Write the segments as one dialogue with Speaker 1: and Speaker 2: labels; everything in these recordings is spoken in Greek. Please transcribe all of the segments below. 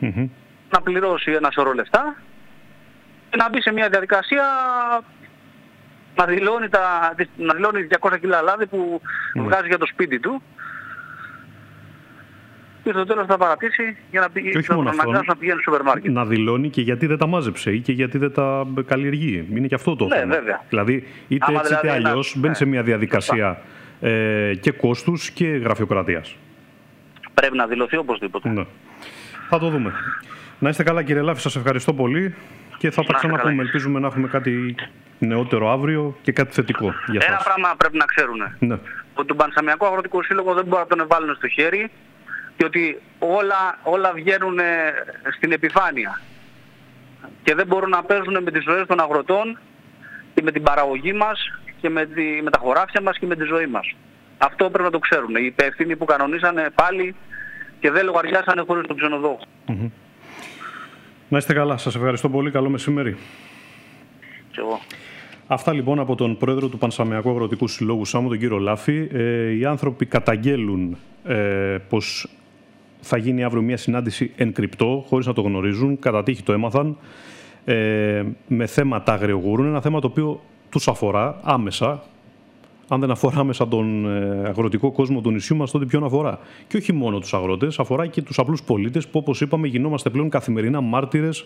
Speaker 1: να πληρώσει ένα σωρό λεφτά και να μπει σε μια διαδικασία να δηλώνει 200 κιλά λάδι που βγάζει για το σπίτι του και στο τέλος θα παρατήσει για να πηγαίνει στο σούπερ μάρκετ.
Speaker 2: Να δηλώνει και γιατί δεν τα μάζεψε ή και γιατί δεν τα καλλιεργεί. Είναι και αυτό το θέμα.
Speaker 1: Βέβαια.
Speaker 2: Δηλαδή είτε έτσι είτε αλλιώς μπαίνει σε μια διαδικασία και κόστους και γραφειοκρατίας.
Speaker 1: Πρέπει να δηλωθεί οπωσδήποτε.
Speaker 2: Ναι. Θα το δούμε. Να είστε καλά κύριε Λάφη, σας ευχαριστώ πολύ και θα τα ξαναπούμε. Ελπίζουμε να έχουμε κάτι νεότερο αύριο και κάτι θετικό για σας.
Speaker 1: Ένα πράγμα πρέπει να ξέρουν.
Speaker 2: Ναι.
Speaker 1: Ότι τον Πανσαμιακό Αγροτικό Σύλλογο δεν μπορεί να τον βάλουν στο χέρι και ότι όλα βγαίνουν στην επιφάνεια και δεν μπορούν να παίζουν με τις ζωές των αγροτών και με την παραγωγή μας και με τα χωράφια μας και με τη ζωή μας. Αυτό πρέπει να το ξέρουν. Οι υπεύθυνοι που κανονίσανε πάλι και δεν λογαριάσανε χωρίς τον ξενοδόχο.
Speaker 2: Να είστε καλά. Σας ευχαριστώ πολύ. Καλό μεσημέρι.
Speaker 1: Και εγώ.
Speaker 2: Αυτά λοιπόν από τον πρόεδρο του Πανσαμιακού Αγροτικού Συλλόγου ΣΑΜΟ, τον κύριο Λάφη. Οι άνθρωποι καταγγέλουν πως θα γίνει αύριο μια συνάντηση εν κρυπτό, χωρίς να το γνωρίζουν. Κατά τύχη το έμαθαν με θέματα αγριογούρων. Ένα θέμα το οποίο τους αφορά άμεσα. Αν δεν αφορά άμεσα τον αγροτικό κόσμο του νησιού μας, τότε ποιον αφορά? Και όχι μόνο τους αγρότες, αφορά και τους απλούς πολίτες που, όπως είπαμε, γινόμαστε πλέον καθημερινά μάρτυρες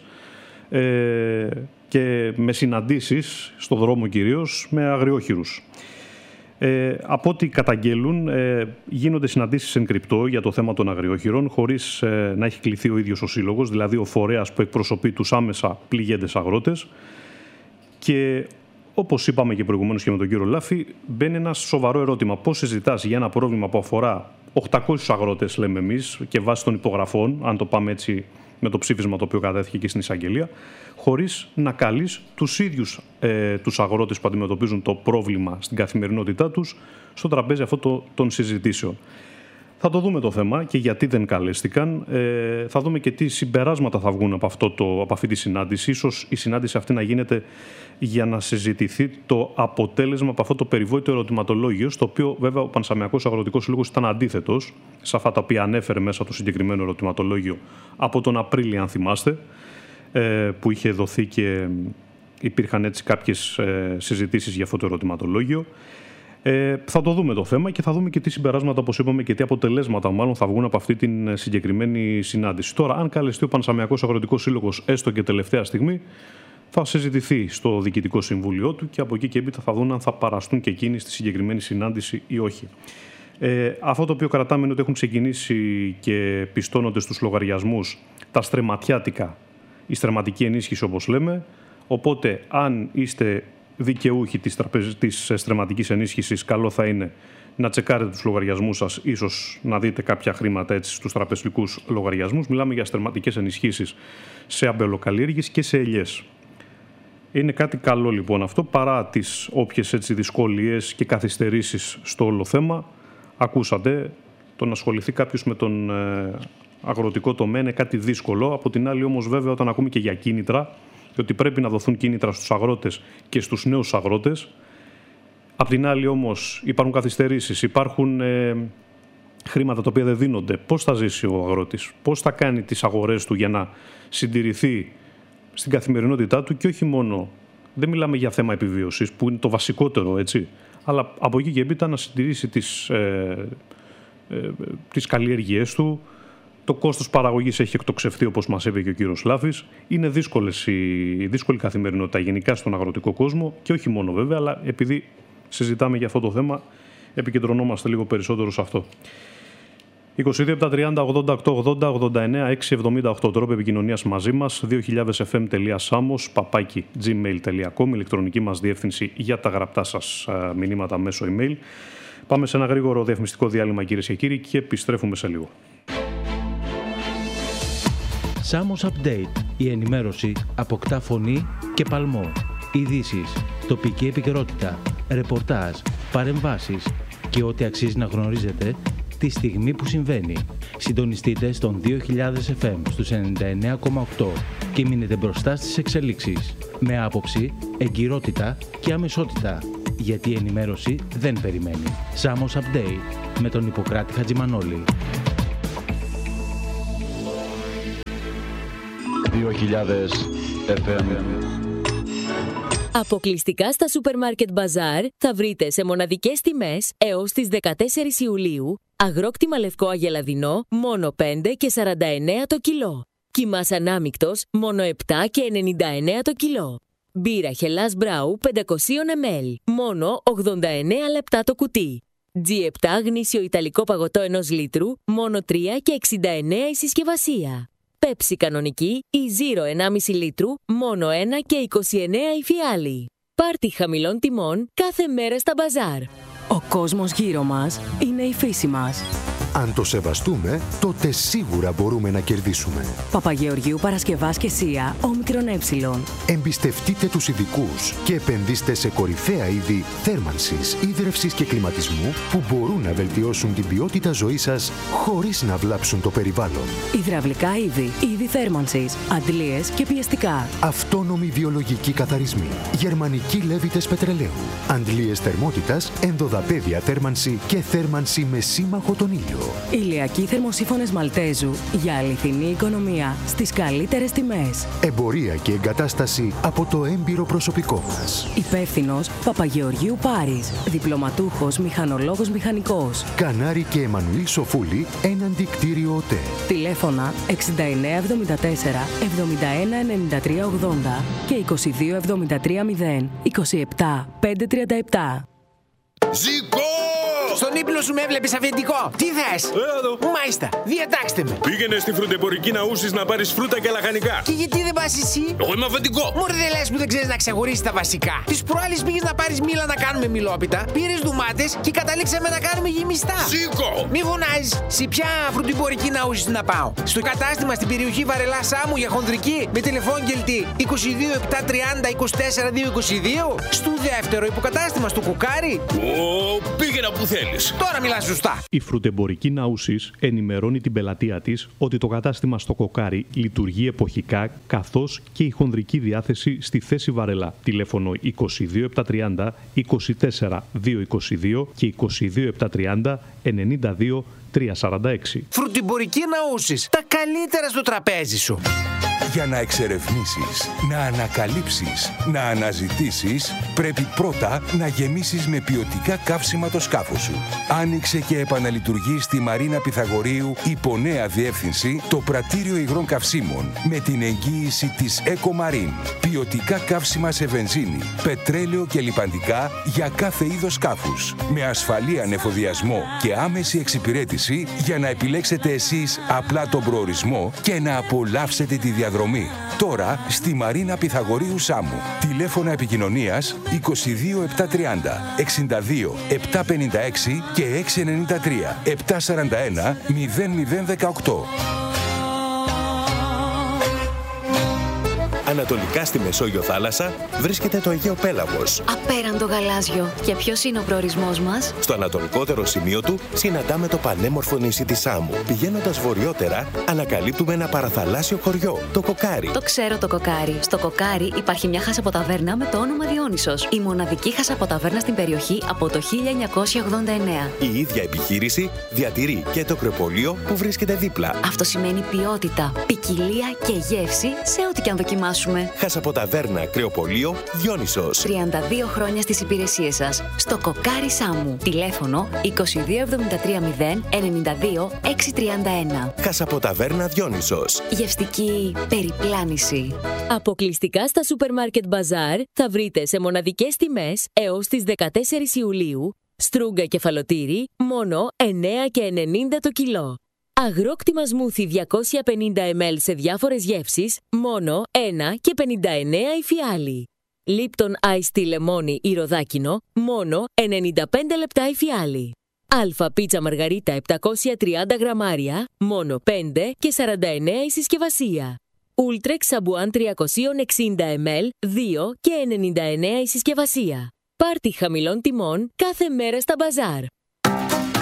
Speaker 2: και με συναντήσεις στο δρόμο κυρίως με αγριόχειρους. Από ό,τι καταγγέλουν, γίνονται συναντήσεις εν κρυπτό για το θέμα των αγριόχειρων, χωρίς να έχει κληθεί ο ίδιος ο σύλλογος, δηλαδή ο φορέας που εκπροσωπεί τους άμεσα πληγέντες αγρότες. Και όπως είπαμε και προηγουμένως και με τον κύριο Λάφη, μπαίνει ένα σοβαρό ερώτημα. Πώς συζητάς για ένα πρόβλημα που αφορά 800 αγρότες, λέμε εμείς, και βάσει των υπογραφών, αν το πάμε έτσι με το ψήφισμα το οποίο κατέθηκε και στην εισαγγελία, χωρίς να καλείς τους ίδιους τους αγρότες που αντιμετωπίζουν το πρόβλημα στην καθημερινότητά τους στο τραπέζι αυτό των συζητήσεων. Θα το δούμε το θέμα και γιατί δεν καλέστηκαν. Θα δούμε και τι συμπεράσματα θα βγουν από αυτή τη συνάντηση. Ίσως η συνάντηση αυτή να γίνεται για να συζητηθεί το αποτέλεσμα από αυτό το περιβόητο ερωτηματολόγιο, στο οποίο βέβαια ο Πανσαμιακός Αγροτικός Σύλλογος ήταν αντίθετος σε αυτά τα οποία ανέφερε μέσα το συγκεκριμένο ερωτηματολόγιο από τον Απρίλιο, αν θυμάστε, που είχε δοθεί και υπήρχαν έτσι κάποιες συζητήσεις για αυτό το ερωτηματολόγιο. Θα το δούμε το θέμα και θα δούμε και τι συμπεράσματα, όπως είπαμε, και τι αποτελέσματα μάλλον θα βγουν από αυτή την συγκεκριμένη συνάντηση. Τώρα, αν καλεστεί ο Πανσαμιακός Αγροτικός Σύλλογος έστω και τελευταία στιγμή, θα συζητηθεί στο Διοικητικό Συμβούλιο του και από εκεί και έπειτα θα δουν αν θα παραστούν και εκείνοι στη συγκεκριμένη συνάντηση ή όχι. Αυτό το οποίο κρατάμε είναι ότι έχουν ξεκινήσει και πιστώνονται στους λογαριασμούς τα στρεματιάτικα, η στρεματική ενίσχυση όπως λέμε. Οπότε, αν είστε δικαιούχοι της στρεματικής ενίσχυσης, καλό θα είναι να τσεκάρετε τους λογαριασμούς σας, ίσως να δείτε κάποια χρήματα έτσι στους τραπεζικούς λογαριασμούς. Μιλάμε για στρεματικές ενισχύσεις σε αμπελοκαλλιέργειες και σε ελιές. Είναι κάτι καλό λοιπόν αυτό, παρά τις όποιες έτσι δυσκολίες και καθυστερήσεις στο όλο θέμα. Ακούσατε, το να ασχοληθεί κάποιος με τον αγροτικό τομέα είναι κάτι δύσκολο. Από την άλλη όμως βέβαια, όταν ακούμε και για κίνητρα και ότι πρέπει να δοθούν κίνητρα στους αγρότες και στους νέους αγρότες, απ' την άλλη όμως υπάρχουν καθυστερήσεις, υπάρχουν χρήματα τα οποία δεν δίνονται. Πώς θα ζήσει ο αγρότης, πώς θα κάνει τις αγορές του για να συντηρηθεί στην καθημερινότητά του και όχι μόνο, δεν μιλάμε για θέμα επιβίωσης που είναι το βασικότερο, έτσι, αλλά από εκεί και έπειτα να συντηρήσει τις καλλιέργειές του. Το κόστος παραγωγής έχει εκτοξευθεί, όπως μας είπε και ο κύριος Λάφης. Είναι δύσκολη καθημερινότητα γενικά στον αγροτικό κόσμο και όχι μόνο βέβαια, αλλά επειδή συζητάμε για αυτό το θέμα, επικεντρωνόμαστε λίγο περισσότερο σε αυτό. 22-70-30-88-80-89-678 τρόπο επικοινωνίας μαζί μας, 2000fm.samos@gmail.com, ηλεκτρονική μας διεύθυνση για τα γραπτά σας μηνύματα μέσω email. Πάμε σε ένα γρήγορο διαφημιστικό διάλειμμα, κυρίες και κύριοι, και επιστρέφουμε σε λίγο.
Speaker 3: Samos Update. Η ενημέρωση αποκτά φωνή και παλμό. Ειδήσεις, τοπική επικαιρότητα, ρεπορτάζ, παρεμβάσεις και ό,τι αξίζει να γνωρίζετε τη στιγμή που συμβαίνει. Συντονιστείτε στον 2000 FM στους 99,8 και μείνετε μπροστά στις εξελίξεις. Με άποψη, εγκυρότητα και αμεσότητα. Γιατί η ενημέρωση δεν περιμένει. Samos Update με τον Ιπποκράτη Χατζημανόλη.
Speaker 4: 2000 FM.
Speaker 5: Αποκλειστικά στα Supermarket Bazaar θα βρείτε σε μοναδικές τιμές έως τις 14 Ιουλίου αγρόκτημα λευκό αγελαδινό μόνο 5 και 49 το κιλό. Κιμάς ανάμικτος μόνο 7 και 99 το κιλό. Μπύρα Χελάς Μπράου 500 ml μόνο 89 λεπτά το κουτί. G7 γνήσιο ιταλικό παγωτό 1 λίτρου μόνο 3 και 69 η συσκευασία. Πέψη κανονική ή Zero 1,5 λίτρου μόνο 1 και 29 η φιάλη. Πάρτι χαμηλών τιμών κάθε μέρα στα μπαζάρ.
Speaker 6: Ο κόσμος γύρω μας είναι η φύση μας.
Speaker 7: Αν το σεβαστούμε, τότε σίγουρα μπορούμε να κερδίσουμε.
Speaker 6: Παπαγεωργίου Παρασκευάς και Σία, όμικρον ε.
Speaker 7: Εμπιστευτείτε τους ειδικούς και επενδύστε σε κορυφαία είδη θέρμανσης, ίδρευσης και κλιματισμού που μπορούν να βελτιώσουν την ποιότητα ζωής σας χωρίς να βλάψουν το περιβάλλον.
Speaker 6: Υδραυλικά είδη θέρμανσης, αντλίες και πιεστικά.
Speaker 7: Αυτόνομοι βιολογικοί καθαρισμοί, γερμανικοί λέβητες πετρελαίου, αντλίες θερμότητας, ενδοδαπέδια θέρμανση και θέρμανση με σύμμαχο τον ήλιο.
Speaker 6: Ηλιακοί θερμοσύφωνες Μαλτέζου για αληθινή οικονομία στις καλύτερες τιμές.
Speaker 7: Εμπορία και εγκατάσταση από το έμπειρο προσωπικό μας.
Speaker 6: Υπεύθυνος Παπαγεωργίου Πάρης. Διπλωματούχος μηχανολόγος μηχανικός.
Speaker 7: Κανάρη και Εμμανουήλ Σοφούλη, έναντι κτίριο ΟΤΕ.
Speaker 6: Τηλέφωνα 6974 71 93 80 και 22 73 0 27 537.
Speaker 8: Ζήκω! Στον ύπνο σου με έβλεπες αφεντικό. Τι θες?
Speaker 9: Εδώ.
Speaker 8: Μάλιστα, διατάξτε με.
Speaker 9: Πήγαινε στη φρουτεμπορική να ούσεις να πάρεις φρούτα και λαχανικά.
Speaker 8: Και γιατί δεν πας εσύ?
Speaker 9: Εγώ είμαι αφεντικό.
Speaker 8: Μωρέ, δεν λες που δεν ξέρεις να ξεχωρίσεις τα βασικά. Τις προάλλες πήγες να πάρεις μήλα να κάνουμε μιλόπιτα, πήρες ντουμάτες και καταλήξαμε να κάνουμε γεμιστά.
Speaker 9: Σήκω!
Speaker 8: Μη φωνάζεις. Σε ποια φρουτεμπορική να ούσεις να πάω? Στο κατάστημα στην περιοχή Βαρελά Σάμου για χονδρική με τηλεφώνγελτη 22 730 24 222. Στο δεύτερο υποκατάστημα στο Κοκάρι.
Speaker 9: Πήγαινα που θέλεις.
Speaker 8: Τώρα μιλάς σωστά.
Speaker 2: Η φρουτεμπορική Ναούσης ενημερώνει την πελατεία της ότι το κατάστημα στο Κοκάρι λειτουργεί εποχικά, καθώς και η χονδρική διάθεση στη θέση Βαρελά. Τηλέφωνο 22 730 24 222 και 22 730 92 346.
Speaker 8: Φρουτεμπορική Ναούσης. Τα καλύτερα στο τραπέζι σου.
Speaker 10: Για να εξερευνήσεις, να ανακαλύψεις, να αναζητήσεις, πρέπει πρώτα να γεμίσεις με ποιοτικά καύσιμα το σκάφος σου. Άνοιξε και επαναλειτουργεί στη Μαρίνα Πυθαγορείου υπό νέα διεύθυνση το πρατήριο υγρών καυσίμων με την εγγύηση της Ecomarine. Ποιοτικά καύσιμα σε βενζίνη, πετρέλαιο και λιπαντικά για κάθε είδος σκάφους. Με ασφαλή ανεφοδιασμό και άμεση εξυπηρέτηση για να επιλέξετε εσείς απλά τον προορισμό και να απολαύσετε τη διαδρομή. Τώρα στη Μαρίνα Πυθαγορείου Σάμου. Τηλέφωνα επικοινωνίας 22 730 62 756 και 693 741 0018.
Speaker 11: Ανατολικά στη Μεσόγειο θάλασσα βρίσκεται το Αιγαίο Πέλαγος.
Speaker 12: Απέραντο γαλάζιο. Και ποιος είναι ο προορισμός μας?
Speaker 11: Στο ανατολικότερο σημείο του συναντάμε το πανέμορφο νησί της Σάμου. Πηγαίνοντας βορειότερα, ανακαλύπτουμε ένα παραθαλάσσιο χωριό, το Κοκάρι.
Speaker 12: Το ξέρω το Κοκάρι. Στο Κοκάρι υπάρχει μια χασαποταβέρνα με το όνομα Διόνυσος. Η μοναδική χασαποταβέρνα στην περιοχή από το 1989.
Speaker 11: Η ίδια επιχείρηση διατηρεί και το κρεοπολείο που βρίσκεται δίπλα.
Speaker 12: Αυτό σημαίνει ποιότητα, ποικιλία και γεύση σε ό,τι και αν δοκιμάσουμε.
Speaker 11: Χασαποταβέρνα, κρεοπολείο, Διόνυσος.
Speaker 12: 32 χρόνια στις υπηρεσίες σας. Στο Κοκάρι Σάμου. Τηλέφωνο 2273 0 92 631.
Speaker 11: Χασαποταβέρνα Διόνυσος.
Speaker 12: Γευστική περιπλάνηση.
Speaker 5: Αποκλειστικά στα Supermarket Bazaar θα βρείτε σε μοναδικές τιμές έως τις 14 Ιουλίου στρούγκα κεφαλοτήρι μόνο 9 και 90 το κιλό. Αγρόκτημα σμούθι 250 ml σε διάφορες γεύσεις, μόνο 1 και 59 η φιάλη. Λίπτον Ice Tea λεμόνι ή ροδάκινο, μόνο 95 λεπτά η φιάλη. Αλφα πίτσα μαργαρίτα 730 γραμμάρια, μόνο 5 και 49 η συσκευασία. Ultrex σαμπουάν 360 ml, 2 και 99 η συσκευασία. Πάρτι χαμηλών τιμών κάθε μέρα στα μπαζάρ.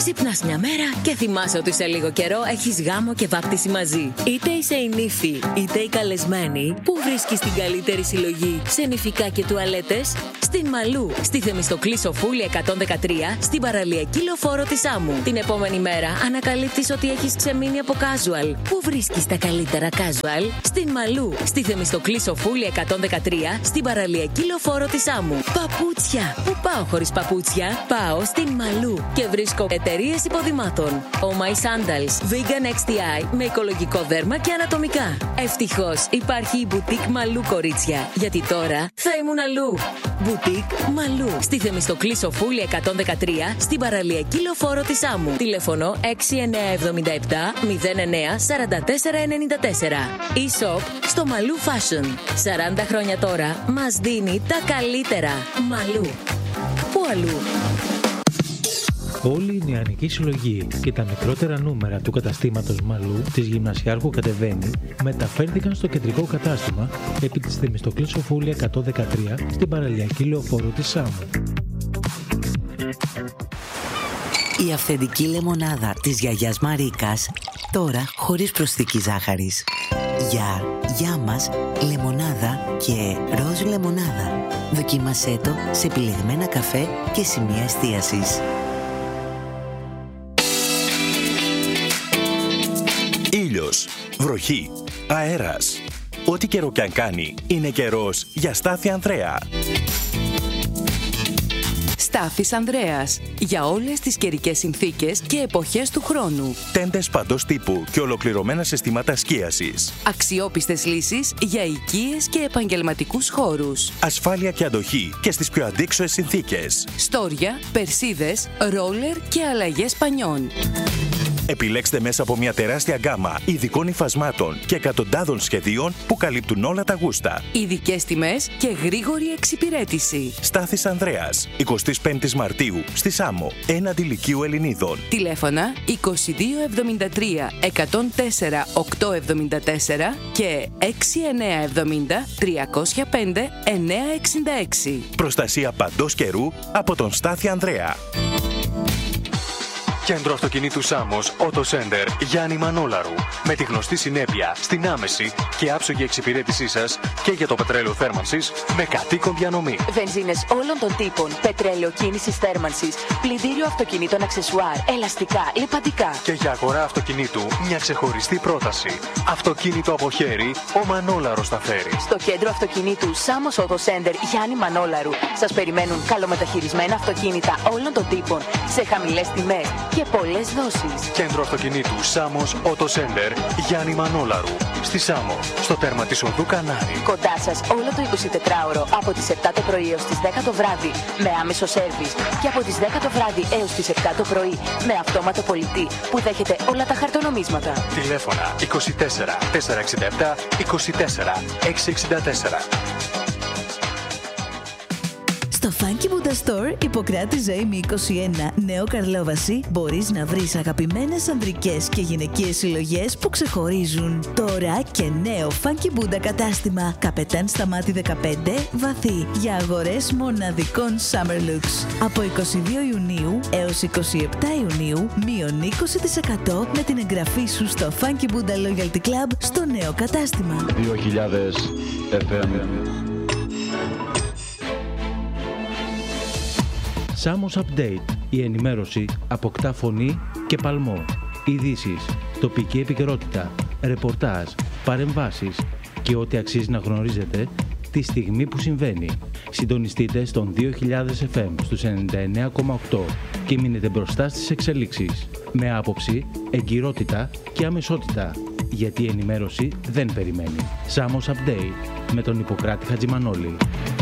Speaker 5: Ξυπνάς μια μέρα και θυμάσαι ότι σε λίγο καιρό έχεις γάμο και βάπτιση μαζί. Είτε είσαι η νύφη, είτε η καλεσμένη, που βρίσκεις την καλύτερη συλλογή σε νηφικά και τουαλέτες? Στην Μαλού, στη Θεμιστοκλή Σοφούλη 113, στην παραλιακή λεωφόρο της Σάμου. Την επόμενη μέρα ανακαλύπτεις ότι έχεις ξεμείνει από casual. Πού βρίσκεις τα καλύτερα casual? Στην Μαλού, στη Θεμιστοκλή Σοφούλη 113, στην παραλιακή λεωφόρο της Σάμου. Παπούτσια. Πού πάω χωρίς παπούτσια? Πάω στην Μαλού και βρίσκω εταιρείες υποδημάτων. Oh My Sandals, Vegan XTI με οικολογικό δέρμα και ανατομικά. Ευτυχώς υπάρχει η Boutique Μαλού, κορίτσια, γιατί τώρα θα ήμουν αλλού. Boutique Μαλού, στη Θεμιστοκλή Σοφούλη 113, στην παραλιακή λεωφόρο της Σάμου. Τηλέφωνο 6977 09 44 94. E-shop στο Μαλού Fashion. 40 χρόνια τώρα μας δίνει τα καλύτερα. Μαλού. Πού αλλού?
Speaker 3: Όλη η νεανική συλλογή και τα μικρότερα νούμερα του καταστήματος Μαλού της Γυμνασιάρχου Κατεβαίνει μεταφέρθηκαν στο κεντρικό κατάστημα επί της Θεμιστοκλής Σοφούλη 113 στην παραλιακή λεωφόρο της Σάμου.
Speaker 13: Η αυθεντική λεμονάδα της γιαγιάς Μαρίκας, τώρα χωρίς προσθήκη ζάχαρης. Για μας, λεμονάδα και ροζ λεμονάδα. Δοκίμασέ το σε επιλεγμένα καφέ και σημεία εστίασης.
Speaker 11: Ήλιος, βροχή, αέρας. Ό,τι καιρό κι αν κάνει, είναι καιρός για Στάθη Ανδρέα.
Speaker 6: Στάθης Ανδρέας. Για όλες τις καιρικές συνθήκες και εποχές του χρόνου.
Speaker 11: Τέντες παντός τύπου και ολοκληρωμένα συστήματα σκίασης.
Speaker 6: Αξιόπιστες λύσεις για οικίες και επαγγελματικούς χώρους.
Speaker 11: Ασφάλεια και αντοχή και στις πιο αντίξωες συνθήκες.
Speaker 6: Στόρια, περσίδες, ρόλερ και αλλαγές πανιών.
Speaker 11: Επιλέξτε μέσα από μια τεράστια γκάμα ειδικών υφασμάτων και εκατοντάδων σχεδίων που καλύπτουν όλα τα γούστα.
Speaker 6: Ειδικές τιμές και γρήγορη εξυπηρέτηση.
Speaker 11: Στάθης Ανδρέας, 25 Μαρτίου, στη Σάμο, έναντι Λυκείου Ελληνίδων.
Speaker 6: Τηλέφωνα 2273 104 874 και 6970 305 966.
Speaker 11: Προστασία παντός καιρού από τον Στάθη Ανδρέα.
Speaker 14: Κέντρο Αυτοκινήτου Σάμος, Auto Center, Γιάννη Μανόλαρου. Με τη γνωστή συνέπεια στην άμεση και άψογη εξυπηρέτησή σας και για το πετρέλαιο θέρμανσης με κατοίκον διανομή.
Speaker 15: Βενζίνες όλων των τύπων, πετρέλαιο κίνησης θέρμανσης, πλυντήριο αυτοκινήτων αξεσουάρ, ελαστικά, λιπαντικά.
Speaker 14: Και για αγορά αυτοκινήτου μια ξεχωριστή πρόταση. Αυτοκίνητο από χέρι, ο Μανόλαρος τα φέρει.
Speaker 15: Στο Κέντρο Αυτοκινήτου Σάμος Auto Center, Γιάννη Μανόλαρου, σας περιμένουν καλομεταχειρισμένα αυτοκίνητα όλων των τύπων σε χαμηλές τιμές και πολλές δόσεις.
Speaker 14: Κέντρο Αυτοκινήτου Σάμος Auto Center, Γιάννη Μανόλαρου. Στη Σάμο, στο τέρμα της οδού Κανάρη.
Speaker 15: Κοντά σας όλο το 24ωρο από τις 7 το πρωί έως τις 10 το βράδυ με άμεσο σέρβις και από τις 10 το βράδυ έως τις 7 το πρωί με αυτόματο πολιτή που δέχεται όλα τα χαρτονομίσματα.
Speaker 14: Τηλέφωνα 24 467 24 664.
Speaker 16: Στο Funky Buddha Store, Ιπποκράτη Ζωήμη 21, Νέο Καρλόβαση, μπορείς να βρεις αγαπημένες ανδρικές και γυναικείες συλλογές που ξεχωρίζουν. Τώρα και νέο Funky Buddha κατάστημα, Καπετάν Σταμάτη 15, Βαθύ, για αγορές μοναδικών Summer Looks. Από 22 Ιουνίου έως 27 Ιουνίου, μείον 20% με την εγγραφή σου στο Funky Buddha Loyalty Club στο νέο κατάστημα.
Speaker 4: 2000 FM.
Speaker 3: Σάμος Update. Η ενημέρωση αποκτά φωνή και παλμό. Ειδήσεις, τοπική επικαιρότητα, ρεπορτάζ, παρεμβάσεις και ό,τι αξίζει να γνωρίζετε τη στιγμή που συμβαίνει. Συντονιστείτε στον 2000 FM στους 99,8 και μείνετε μπροστά στις εξελίξεις. Με άποψη, εγκυρότητα και αμεσότητα. Γιατί η ενημέρωση δεν περιμένει. Σάμος Update με τον Ιπποκράτη Χατζημανόλη.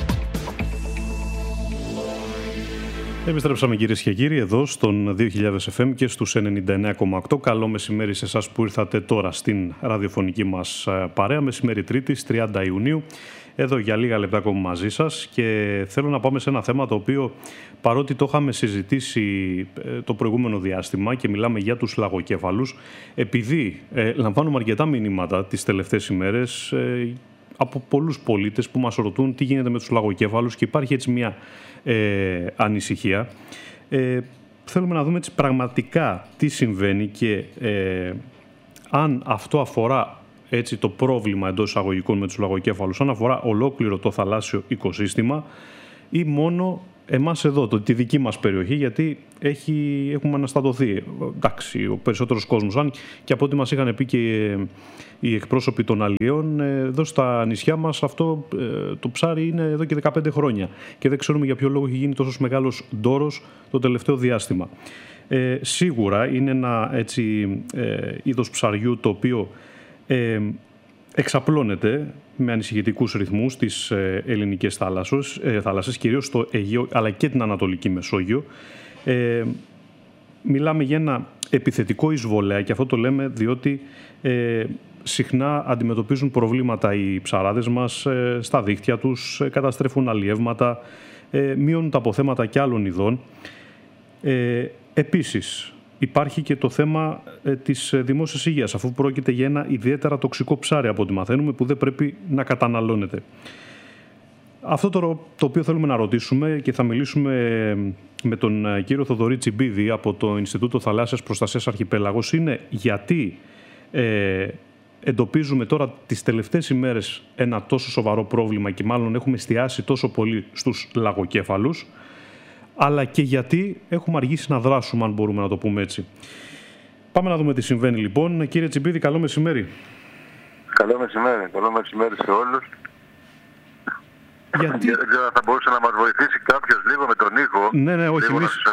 Speaker 2: Επιστρέψαμε κυρίες και κύριοι εδώ στον 2000 FM και στους 99,8. Καλό μεσημέρι σε εσάς που ήρθατε τώρα στην ραδιοφωνική μας παρέα. Μεσημέρι Τρίτης, 30 Ιουνίου. Εδώ για λίγα λεπτά ακόμα μαζί σας και θέλω να πάμε σε ένα θέμα το οποίο παρότι το είχαμε συζητήσει το προηγούμενο διάστημα και μιλάμε για τους λαγοκέφαλους, επειδή λαμβάνουμε αρκετά μηνύματα τις τελευταίες ημέρες από πολλούς πολίτες που μας ρωτούν τι γίνεται με τους λαγοκέφαλους και υπάρχει έτσι μια ανησυχία. θέλουμε να δούμε πραγματικά τι συμβαίνει και αν αυτό αφορά έτσι το πρόβλημα εντός εισαγωγικών με τους λαγοκέφαλους, αν αφορά ολόκληρο το θαλάσσιο οικοσύστημα ή μόνο εμάς εδώ, τη δική μας περιοχή, γιατί έχουμε αναστατωθεί. Εντάξει, ο περισσότερος κόσμος, αν και από ό,τι μας είχαν πει και οι εκπρόσωποι των αλλιών, εδώ στα νησιά μας αυτό το ψάρι είναι εδώ και 15 χρόνια και δεν ξέρουμε για ποιο λόγο έχει γίνει τόσο μεγάλος ντόρος το τελευταίο διάστημα. Σίγουρα είναι ένα είδος ψαριού το οποίο εξαπλώνεται με ανησυχητικούς ρυθμούς στις ελληνικές θάλασσες, κυρίως στο Αιγαίο αλλά και την Ανατολική Μεσόγειο. Μιλάμε για ένα επιθετικό εισβολέα και αυτό το λέμε διότι συχνά αντιμετωπίζουν προβλήματα οι ψαράδες μας στα δίχτυα τους, καταστρέφουν αλλιεύματα, μειώνουν τα αποθέματα και άλλων ειδών. Επίσης, υπάρχει και το θέμα της δημόσιας υγείας, αφού πρόκειται για ένα ιδιαίτερα τοξικό ψάρι από ό,τι μαθαίνουμε που δεν πρέπει να καταναλώνεται. Αυτό το οποίο θέλουμε να ρωτήσουμε και θα μιλήσουμε με τον κύριο Θοδωρή Τσιμπίδη από το Ινστιτούτο Θαλάσσιας Προστασίας Αρχιπέλαγος είναι γιατί εντοπίζουμε τώρα τις τελευταίες ημέρες ένα τόσο σοβαρό πρόβλημα και μάλλον έχουμε εστιάσει τόσο πολύ στους λαγοκέφαλους, αλλά και γιατί έχουμε αργήσει να δράσουμε, αν μπορούμε να το πούμε έτσι. Πάμε να δούμε τι συμβαίνει λοιπόν. Κύριε Τσιμπίδη, καλό μεσημέρι.
Speaker 17: Καλό μεσημέρι σε όλους.
Speaker 2: Γιατί...
Speaker 17: Δεν ξέρω αν θα μπορούσε να μας βοηθήσει κάποιος λίγο με τον ήχο.
Speaker 2: Ναι, όχι,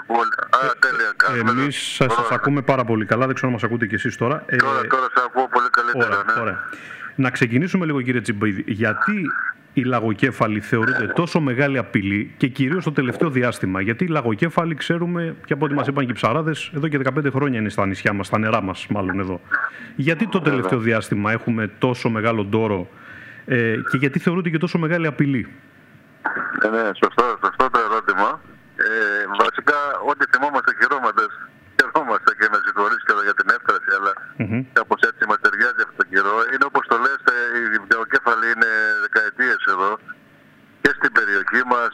Speaker 2: εμείς σας ακούμε πάρα πολύ καλά, δεν ξέρω αν μας ακούτε κι εσείς τώρα.
Speaker 17: Τώρα σας ακούω πολύ καλύτερα.
Speaker 2: Ωραία. Να ξεκινήσουμε λίγο, κύριε Τσιμπίδη. Γιατί οι λαγοκέφαλοι θεωρούνται τόσο μεγάλη απειλή και κυρίως το τελευταίο διάστημα? Γιατί οι λαγοκέφαλοι, ξέρουμε και από ό,τι μας είπαν και οι ψαράδες, εδώ και 15 χρόνια είναι στα νησιά μας, στα νερά μας μάλλον εδώ. Γιατί το τελευταίο διάστημα έχουμε τόσο μεγάλο ντόρο και γιατί θεωρούνται και τόσο μεγάλη απειλή?
Speaker 17: Ναι, σωστό το ερώτημα. Βασικά, ό,τι θυμόμαστε χαιρόμαστε και με συγχωρείς και για την έφταση, αλλά κάπως έτσι μας ταιριάζει αυτό το καιρό. Είναι όπως το λες, οι λαγοκέφαλοι είναι δεκαετίες εδώ και στην περιοχή μας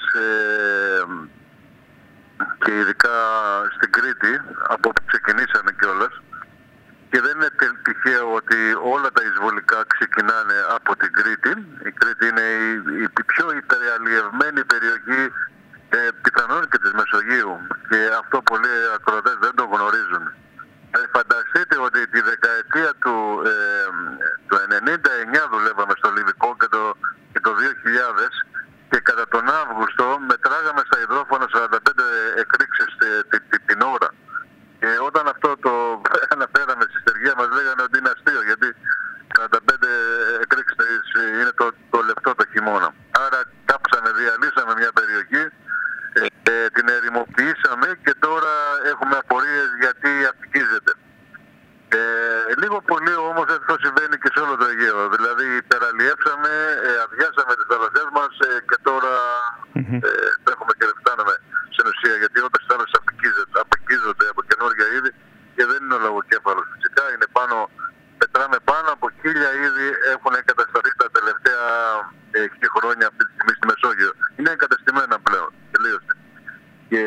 Speaker 17: και ειδικά στην Κρήτη, από όπου ξεκινήσανε κιόλας. Και δεν είναι τυχαίο ότι όλα τα εισβολικά ξεκινάνε από την Κρήτη. Η Κρήτη είναι η πιο υπεραλλιευμένη περιοχή πιθανόν και της Μεσογείου. Και αυτό πολλοί ακροατές δεν το γνωρίζουν. Φανταστείτε ότι τη δεκαετία του 99 δουλεύαμε στο Λιβικό και το 2000 και κατά τον Αύγουστο μετράγαμε στα υδρόφωνα 45 εκρήξεις την ώρα. Και όταν αυτό το αναφέραμε στη στεργία μας λέγανε ότι είναι αστείο, γιατί 45 εκρήξεις είναι το λεπτό το χειμώνα. Άρα κάψαμε, διαλύσαμε μια περιοχή, την ερημοποιήσαμε και τώρα έχουμε απορίες γιατί αυτικίζεται. Λίγο πολύ όμως αυτό συμβαίνει και σε όλο το Αιγαίο. Δηλαδή υπεραλλιεύσαμε, αδειάσαμε τις θάλασσές μας και τώρα έχουμε και φτάνουμε στην ουσία, γιατί όταν οι θάλασσες απικίζονται από καινούργια είδη και δεν είναι ο λαγοκέφαλος φυσικά, είναι μετράμε πάνω από 1000 είδη έχουν εγκατασταθεί τα τελευταία 6 χρόνια αυτή τη στιγμή στη Μεσόγειο. Είναι εγκαταστημένα πλέον, τελείωσε. Και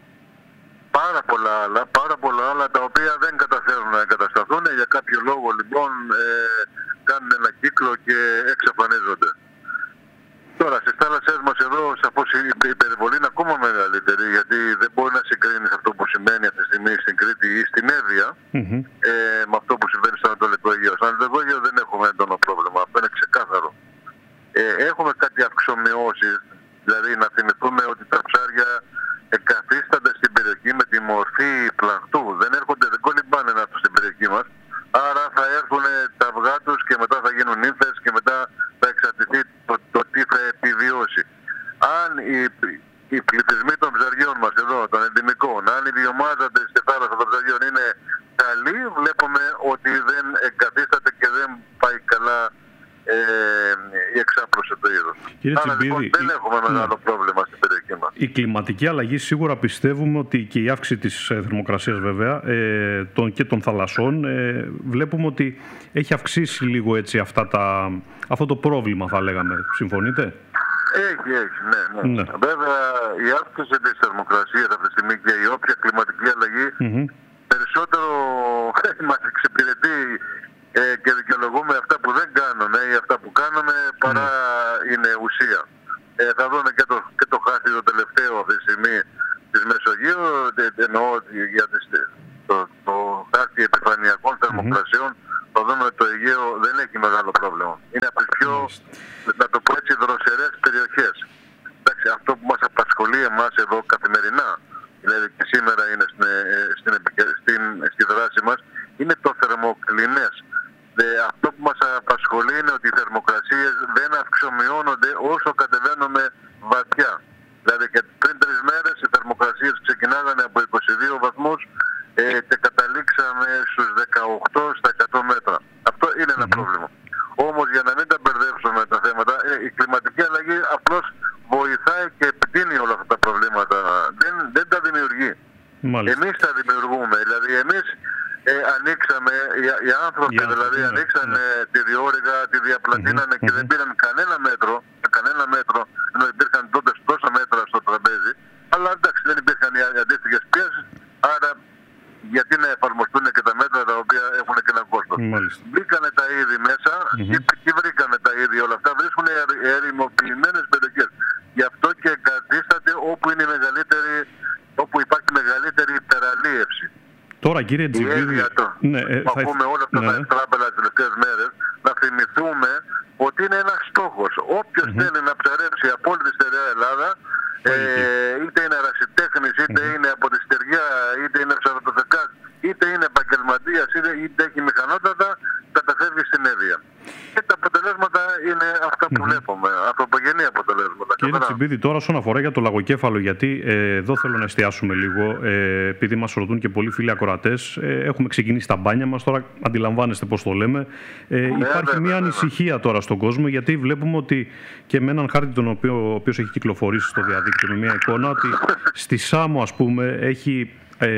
Speaker 17: πάρα πολλά άλλα τα οποία δεν καταφέρουν να εγκατασταθούν, για κάποιο λόγο λοιπόν κάνουν ένα κύκλο και εξαφανίζονται. Τώρα στις θάλασσές μας εδώ σαφώς η περιβολή είναι ακόμα μεγαλύτερη, γιατί δεν μπορεί να συγκρίνεις αυτό που σημαίνει αυτή τη στιγμή στην Κρήτη ή στην Εύβοια με αυτό που συμβαίνει στο Ανατολικό Αιγαίο. Στο Ανατολικό Αιγαίο δεν έχουμε έντονο πρόβλημα, αυτό είναι ξεκάθαρο. Έχουμε κάτι αυξομοιώσεις, δηλαδή να θυμηθούμε ότι τα ψάρια εγκαθίστανται στην περιοχή με τη μορφή πλαχτού. Δεν κολυμπάνε να έρθουν στην περιοχή μας. Άρα θα έρθουν τα αυγά τους και μετά θα γίνουν νύμφες και μετά θα εξαρτηθεί το τι θα επιβιώσει. Αν οι πληθυσμοί των ψαριών μας εδώ, των ενδυμικών, αν η βιομάζα στη θάλασσα των ψαριών είναι καλή, βλέπουμε ότι δεν εγκαθίσταται και δεν πάει καλά η εξάπλωση του είδους. Άρα λοιπόν δεν έχουμε μεγάλο πρόβλημα στην περιοχή μας.
Speaker 2: Η κλιματική αλλαγή σίγουρα πιστεύουμε ότι και η αύξηση της θερμοκρασίας βέβαια και των θαλασσών βλέπουμε ότι έχει αυξήσει λίγο έτσι αυτό το πρόβλημα, θα λέγαμε. Συμφωνείτε?
Speaker 17: Έχει, ναι. Βέβαια, η αύξηση της θερμοκρασίας αυτή τη στιγμή και η όποια κλιματική αλλαγή περισσότερο μας εξυπηρετεί και δικαιολογούμε αυτά που δεν κάνουμε ή αυτά που κάνουμε παρά είναι ουσία. Θα δούμε και το χάρτη το τελευταίο αυτή τη στιγμή της Μεσογείου, εννοώ για το χάρτη επιφανειακών θερμοκρασιών. Το δούμε το Αιγαίο δεν έχει μεγάλο πρόβλημα. Είναι από τις πιο, να το πω έτσι, δροσερές περιοχές. Εντάξει, αυτό που μας απασχολεί εμάς εδώ καθημερινά, δηλαδή και σήμερα είναι στη δράση μας, είναι το θερμοκλινές. Αυτό που μας απασχολεί είναι ότι οι θερμοκρασίες δεν αυξομειώνονται όσο κατεβαίνουμε βαθιά. Δηλαδή και πριν 3 μέρες οι θερμοκρασίες ξεκινάγανε από 22 βαθμούς και καταλήξαμε στους 18 στα 100 μέτρα. Αυτό είναι ένα πρόβλημα. Όμως για να μην τα μπερδέψουμε τα θέματα, η κλιματική αλλαγή απλώς βοηθάει και επιτείνει όλα αυτά τα προβλήματα. Δεν τα δημιουργεί. Εμείς τα δημιουργούμε. Δηλαδή εμείς ανοίξαμε, οι άνθρωποι δηλαδή ανοίξανε τη διόρυγα, τη διαπλατείνανε και δεν πήραν κανένα μέτρο, ενώ υπήρχαν τότε τόσα μέτρα στο τραπέζι. Αλλά εντάξει, δεν υπήρχαν οι αντίστοιχες πιέσεις, άρα γιατί να εφαρμοστούν και τα μέτρα τα οποία έχουν και ένα κόστος. Μπήκανε τα είδη μέσα και βρήκαμε τα είδη όλα αυτά, βρίσκουν ερημοποιημένες περιοχές. Γι' αυτό και εγκαθίσταται όπου υπάρχει μεγαλύτερη υπεραλίευση.
Speaker 2: Τώρα, κύριε Τζιβίδη,
Speaker 17: ακούμε όλα αυτά τα εστράπελα τις τελευταίες μέρες, να θυμηθούμε ότι είναι ένας στόχος. Όποιος θέλει να ψαρέψει από όλη τη στερεά Ελλάδα, είτε είναι ερασιτέχνης, είτε είναι από τη στεριά, είτε είναι ψαρωτοδεκάς, είτε είναι επαγγελματίας, είτε έχει μηχανότατα, καταφεύγει στην Εύβοια. Και τα αποτελέσματα είναι αυτά που βλέπουμε, ανθρωπογενή αποτελέσματα.
Speaker 2: Κύριε Τσιμπίδη, τώρα όσον αφορά για το λαγοκέφαλο, γιατί εδώ θέλω να εστιάσουμε λίγο, επειδή μας ρωτούν και πολλοί φίλοι ακροατές, έχουμε ξεκινήσει τα μπάνια μας, τώρα αντιλαμβάνεστε πώς το λέμε. Υπάρχει μια ανησυχία τώρα στον κόσμο, γιατί βλέπουμε ότι και με έναν χάρτη ο οποίος έχει κυκλοφορήσει στο διαδίκτυο με μια εικόνα, ότι στη Σάμο, ας πούμε, έχει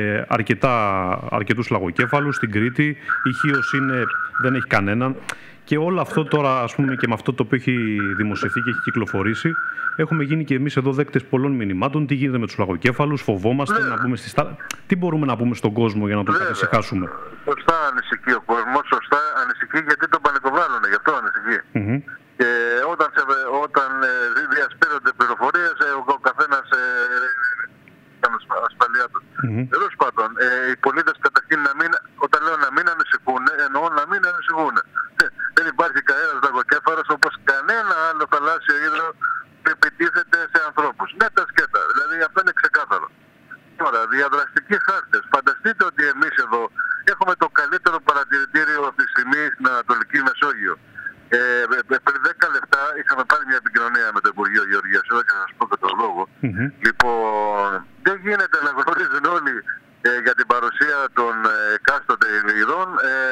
Speaker 2: αρκετούς λαγοκέφαλους, στην Κρήτη η Χίος δεν έχει κανέναν. Και όλο αυτό τώρα, ας πούμε, και με αυτό το οποίο έχει δημοσιευθεί και έχει κυκλοφορήσει, έχουμε γίνει και εμείς εδώ δέκτες πολλών μηνυμάτων. Τι γίνεται με τους λαγοκέφαλους, φοβόμαστε να πούμε στη στάλα. Τι μπορούμε να πούμε στον κόσμο για να τον καθησυχάσουμε?
Speaker 17: Σωστά ανησυχεί ο κόσμος, σωστά ανησυχεί γιατί τον πανικοβάλλουν, γι' αυτό ανησυχεί. Και όταν διασπείρονται πληροφορίες, ο καθένας κάνει ασφαλεία του. Τέλος πάντων, οι πολίτες καταρχήν όταν λέω να μην ανησυχούν, εννοώ να μην ανησυχούν. Δεν υπάρχει κανένας λαγοκέφαλος όπως κανένα άλλο θαλάσσιο είδο που επιτίθεται σε ανθρώπους. Ναι, τα σκέτα. Δηλαδή αυτό είναι ξεκάθαρο. Τώρα, διαδραστικοί χάρτες. Φανταστείτε ότι εμείς εδώ έχουμε το καλύτερο παρατηρητήριο αυτή τη στιγμή στην Ανατολική Μεσόγειο. Πριν 10 λεπτά είχαμε πάρει μια επικοινωνία με το Υπουργείο Γεωργίας, εδώ και να σας πω και τον λόγο. Λοιπόν, δεν γίνεται να γνωρίζουν όλοι για την παρουσία των εκάστοτε ειδών.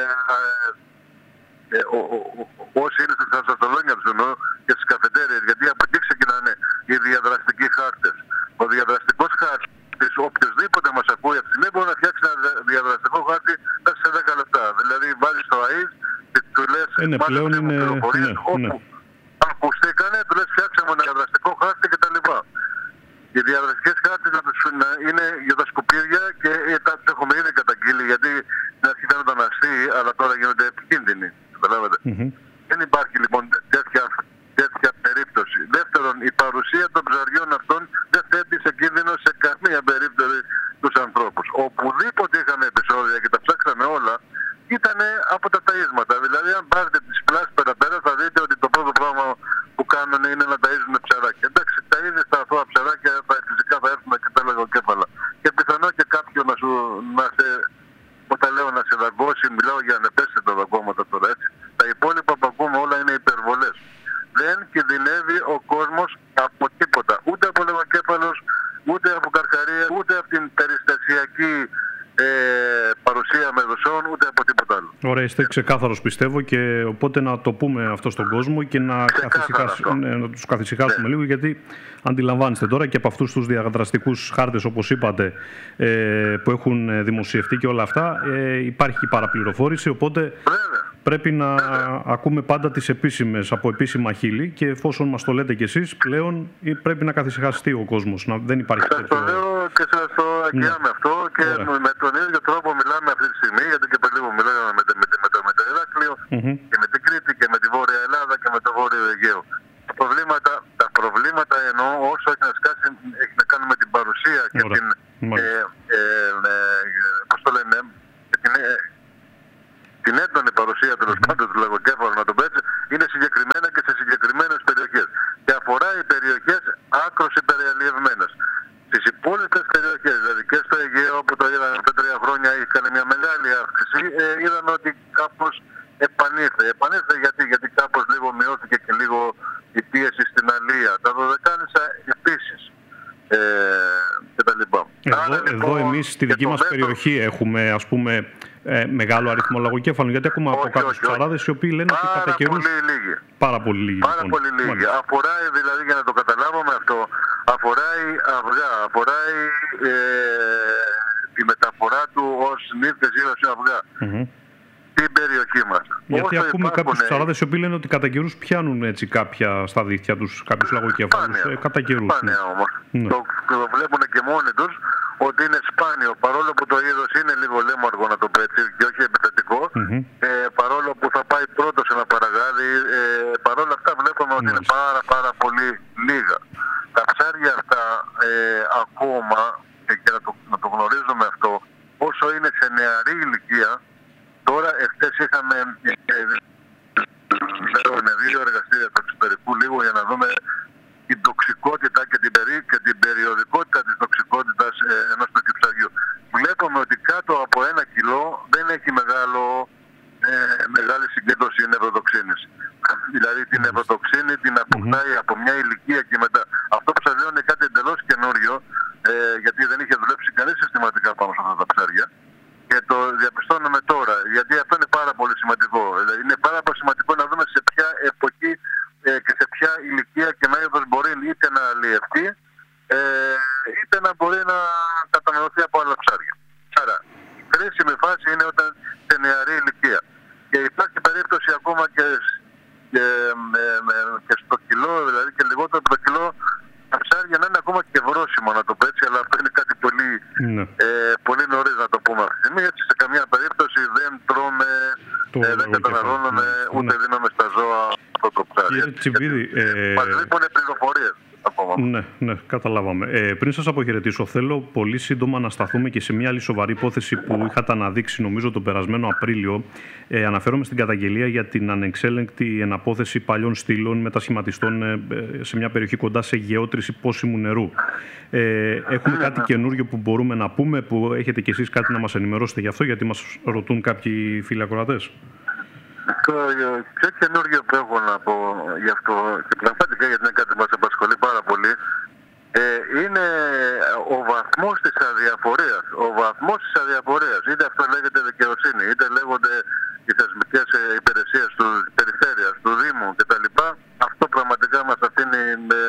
Speaker 17: Όσοι είναι στα σαλόνια τους εννοώ και στις καφετέριες, γιατί από εκεί ξεκινάνε οι διαδραστικοί χάρτες. Ο διαδραστικός χάρτης, οποιοσδήποτε μας ακούει από τη στιγμή μπορεί να φτιάξει ένα διαδραστικό χάρτη μέσα σε 10 λεπτά. Δηλαδή βάζεις το ΑΕΣ και του λες μάλλον πληροφορίες όπου ακουστήκανε, του λες φτιάξαμε ένα διαδραστικό χάρτη κτλ. Οι διαδραστικές χάρτες είναι για τα σκουπίδια και τα έχουμε ήδη καταγγείλει, γιατί στην αρχή φαίνονταν αστείοι, αλλά τώρα γίνονται επικίνδυνοι. Δεν υπάρχει λοιπόν τέτοια περίπτωση. Δεύτερον, η παρουσία των ψαριών αυτών δεν θέτει σε κίνδυνο σε καμία περίπτωση τους ανθρώπους. Οπουδήποτε είχαμε επεισόδια και τα ψάξαμε όλα, ήταν από τα ταΐσματα. Δηλαδή, αν πάρετε τις πλάσεις πέρα θα δείτε ότι το πρώτο πράγμα που κάνουν είναι να ταΐζουν ψαράκια. Εντάξει, ταΐζεις τα αθώα ψαράκια, φυσικά θα έρθουν και τα λαγοκέφαλα. Και πιθανό και κάποιον όταν λέω να σε δαγκώσει, μιλάω για ανεπαίσθητα δαγκώματα τώρα, έτσι. Τα υπόλοιπα που ακούμε όλα είναι υπερβολές. Δεν κινδυνεύει ο κόσμος από τίποτα. Ούτε από λαγοκέφαλος, ούτε από καρχαρία, ούτε από την περιστασιακή παρουσία μεδουσών, ούτε από τίποτα άλλο.
Speaker 2: Ωραία, είστε ξεκάθαρος πιστεύω, και οπότε να το πούμε αυτό στον κόσμο και να τους καθησυχάσουμε λίγο, γιατί αντιλαμβάνεστε τώρα και από αυτούς τους διαδραστικούς χάρτες, όπως είπατε, που έχουν δημοσιευτεί και όλα αυτά, υπάρχει παραπληροφόρηση, οπότε πρέπει να ακούμε πάντα τις επίσημες, από επίσημα χείλη, και εφόσον μας το λέτε κι εσείς, πλέον πρέπει να καθησυχαστεί ο κόσμος. Δεν υπάρχει
Speaker 17: τέτοιο. Σας το λέω και σας το αγγιάμε αυτό και με τον ίδιο τρόπο μιλάμε αυτή τη στιγμή, γιατί και πριν λίγο μιλάγαμε με το Ηράκλειο και με την Κρήτη και με τη Βόρεια Ελλάδα και με το Βόρειο Αιγαίο. Τα προβλήματα εννοώ όσο έχει να σκάσει έχει να κάνει με την παρουσία και την έντονη παρουσία τέλος πάντων του λαγοκέφαλου, να το πω έτσι, είναι συγκεκριμένα και σε συγκεκριμένες περιοχές. Και αφορά οι περιοχές άκρως υπεραλλιευμένες. Στις υπόλοιπες περιοχές, δηλαδή και στο Αιγαίο, όπου το είδαμε τα 3 χρόνια είχε μια μεγάλη αύξηση, είδαμε ότι κάπως επανήλθε. Επανήλθε γιατί κάπως λίγο μειώθηκε και λίγο η πίεση στην αλία. Τα Δωδεκάνησα επίσης.
Speaker 2: Εδώ εμείς στη δική μας περιοχή έχουμε, ας πούμε, μεγάλο αριθμό λαγοκέφαλων, γιατί έχουμε από κάποιους ψαράδες οι οποίοι λένε ότι κατά καιρούς... Πάρα πολύ λίγοι.
Speaker 17: Πάρα πολύ λίγοι. Αφορά, δηλαδή, για να το καταλάβουμε αυτό, αφορά αυγά, αφορά τη μεταφορά του ως νύχτες ή ως αυγά. Στην περιοχή μας.
Speaker 2: Γιατί ακούμε κάποιους ψαράδες οι οποίοι λένε ότι κατά καιρούς πιάνουν έτσι κάποια στα δίχτυα τους, κάποιους λαγοκέφαλους. Κατά καιρούς.
Speaker 17: Σπάνια όμως. Το βλέπουν και μόνοι τους ότι είναι σπάνιο. Παρόλο που το είδος είναι λίγο λέμαργο, να το πω έτσι, και όχι επιθετικό, παρόλο που θα πάει πρώτο σε ένα παραγάδι, παρόλα αυτά βλέπουμε ότι είναι πάρα πολύ λίγα. Τα ψάρια αυτά ακόμα, και να το γνωρίζουμε αυτό, όσο είναι σε νεαρή ηλικία. Τώρα, εχθές είχαμε με 2 εργαστήρια του εξωτερικού λίγο για να δούμε την τοξικότητα και την περιοδικότητα της τοξικότητας ενός τέτοιου ψαριού. Βλέπουμε ότι κάτω από 1 κιλό δεν έχει μεγάλη συγκέντρωση νευροτοξίνης. Δηλαδή την νευροτοξίνη την αποκτάει από μια ηλικία και μετά. Αυτό που σας λέω είναι κάτι εντελώς καινούριο, γιατί δεν είχε δουλέψει κανείς συστηματικά πάνω σε αυτά τα ψάρια. Και το διαπιστώνουμε τώρα, γιατί αυτό είναι πάρα πολύ σημαντικό. Είναι πάρα πολύ σημαντικό να δούμε σε ποια εποχή και σε ποια ηλικία και μέγεθος μπορεί είτε να αλλιευτεί, είτε να μπορεί να καταναλωθεί από άλλα ψάρια. Άρα, η κρίσιμη φάση είναι όταν σε νεαρή ηλικία. Και υπάρχει περίπτωση ακόμα και στο κιλό, δηλαδή και λιγότερο από το κιλό, τα ψάρια να είναι ακόμα και βρώσιμο, να το πω έτσι, αλλά αυτό είναι κάτι πολύ νωρίς να το πούμε αυτή τη στιγμή. Έτσι, σε καμία περίπτωση δεν τρώμε, δεν καταναλώνουμε, ούτε δίνουμε στα ζώα αυτό το ψάρι. Μας λείπουν πληροφορίες.
Speaker 2: Ναι, καταλάβαμε. Πριν σας αποχαιρετήσω, θέλω πολύ σύντομα να σταθούμε και σε μια άλλη σοβαρή υπόθεση που είχατε αναδείξει, νομίζω, τον περασμένο Απρίλιο. Αναφέρομαι στην καταγγελία για την ανεξέλεγκτη εναπόθεση παλιών στήλων μετασχηματιστών σε μια περιοχή κοντά σε γεώτρηση πόσιμου νερού. Έχουμε κάτι καινούριο που μπορούμε να πούμε, που έχετε κι εσείς κάτι να μας ενημερώσετε γι' αυτό, γιατί μας ρωτούν κάποιοι φίλοι ακροατές?
Speaker 17: Το πιο καινούργιο που έχω να πω γι' αυτό, και πραγματικά γιατί είναι κάτι που μας απασχολεί πάρα πολύ, είναι ο βαθμός της αδιαφορίας. Ο βαθμός της αδιαφορίας. Είτε αυτό λέγεται δικαιοσύνη, είτε λέγονται οι θεσμικές υπηρεσίες του περιφέρειας, του Δήμου κτλ. Αυτό πραγματικά μας αφήνει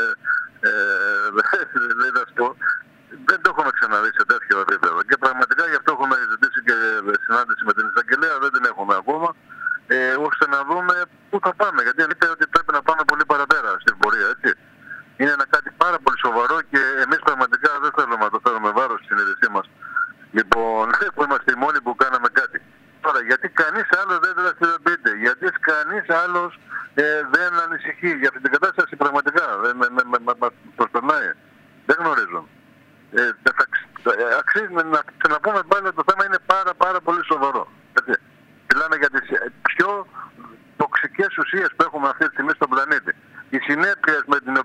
Speaker 17: δεν το έχουμε ξαναδεί σε τέτοιο επίπεδο. Και πραγματικά γι' αυτό έχουμε ζητήσει και συνάντηση με την εισαγγελέα, δεν την έχουμε ακόμα. Ώστε να δούμε πού θα πάμε. Γιατί λέτε ότι πρέπει να πάμε πολύ παραπέρα στην πορεία, έτσι. Είναι ένα κάτι πάρα πολύ σοβαρό και εμείς πραγματικά δεν θέλουμε να το φέρουμε βάρος στη συνείδησή μας. Λοιπόν, που είμαστε οι μόνοι που κάναμε κάτι. Τώρα, γιατί κανείς άλλος δεν δραστηριοποιείται, γιατί κανείς άλλος δεν ανησυχεί για αυτή την κατάσταση πραγματικά. Μας προσπερνάει. Δεν γνωρίζω. Αξίζει να πούμε πάλι ότι το θέμα είναι πάρα πολύ σοβαρό. Έτσι. Μιλάμε για τις πιο τοξικές ουσίες που έχουμε αυτή τη στιγμή στον πλανήτη. Οι συνέπειες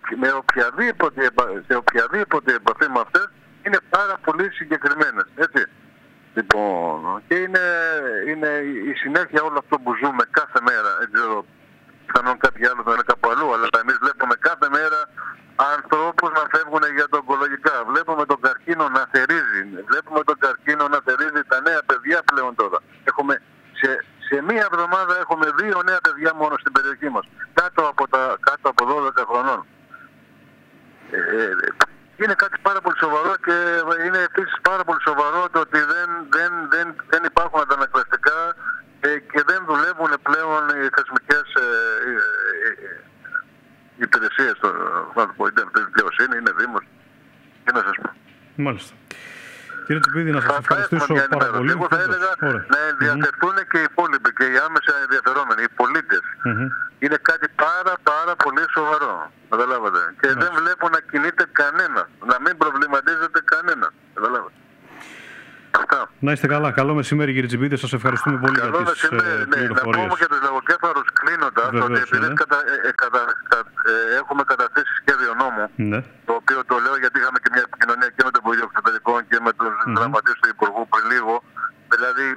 Speaker 17: σε οποιαδήποτε επαφή με αυτές είναι πάρα πολύ συγκεκριμένες. Έτσι. Λοιπόν, και είναι η συνέχεια όλο αυτό που ζούμε κάθε μέρα. Δεν ξέρω, πιθανόν κάποιοι άλλοι δεν είναι κάπου αλλού, αλλά εμείς βλέπουμε κάθε μέρα ανθρώπους να φεύγουν για το ογκολογικά. Βλέπουμε τον καρκίνο να θερίζει. Βλέπουμε τον καρκίνο να θερίζει τα νέα παιδιά πλέον τώρα. Σε μία εβδομάδα έχουμε 2 νέα παιδιά μόνο στην περιοχή μας, κάτω από 12 χρονών. Είναι κάτι πάρα πολύ σοβαρό και είναι επίσης πάρα πολύ σοβαρό το ότι δεν υπάρχουν αντανακλαστικά και δεν δουλεύουν πλέον έχω να του πω, είτε δικαιοσύνη, είναι Δήμος. Τι να σας πω.
Speaker 2: Μάλιστα. Κύριε Τσιμπίδη, να σας ευχαριστήσω πάρα πολύ.
Speaker 17: Εγώ θα έλεγα να ενδιαφερθούν και οι υπόλοιποι και οι άμεσα ενδιαφερόμενοι, οι πολίτες. Είναι κάτι πάρα πολύ σοβαρό. Καταλάβατε. Και δεν βλέπω να κινείται κανένα. Να μην προβληματίζεται κανένα. Καταλάβατε. Αυτά.
Speaker 2: Να είστε καλά. Καλό μεσημέρι, κύριε Τσιμπίδη. Σας ευχαριστούμε πολύ για τις πληροφορίες.
Speaker 17: Να πούμε και τους λαγοκέφαλους κλείνοντας ότι επειδή έχουμε καταθέσει σχέδιο νόμου, το οποίο το λέω γιατί είχαμε και μια επικοινωνία και με τον Υπουργείο Εξωτερικών και με τους γραμματείς του Υπουργού πριν λίγο. Δηλαδή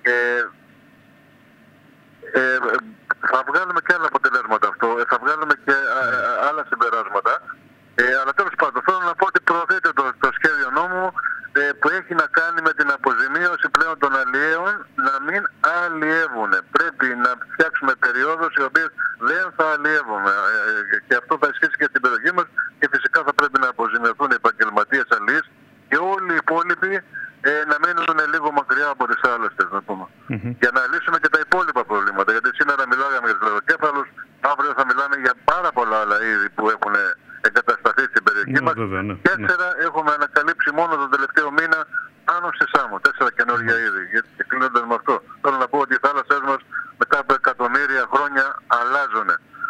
Speaker 17: θα βγάλουμε και άλλα αποτελέσματα αυτό, θα βγάλουμε και άλλα συμπεράσματα. Αλλά τέλος πάντων θέλω να πω ότι προωθείται το σχέδιο νόμου που έχει να κάνει με την αποζημίωση πλέον των αλλιέων να μην αλλιεύουν. Πρέπει να φτιάξουμε περιόδους οι οποίες δεν θα αλλιεύουμε. Και αυτό θα ισχύσει και στην περιοχή μας και φυσικά θα πρέπει να αποζημιωθούν οι επαγγελματίες αλλιείς και όλοι οι υπόλοιποι να μείνουν λίγο μακριά από τις άλλες, να πούμε. Για να λύσουμε και τα υπόλοιπα προβλήματα. Γιατί σήμερα μιλάγαμε για τους λαγοκέφαλους, αύριο θα μιλάμε για πάρα πολλά άλλα είδη που έχουν εγκατασταθεί στην περιοχή μας. 4 έχουμε ανακαλύψει μόνο τον τελευταίο μήνα πάνω στη Σάμο. 4 καινούργια είδη. Και κλείνοντας με αυτό, θέλω να πω ότι οι θάλασσές μας μετά από εκατομμύρια χρόνια αλλάζουν.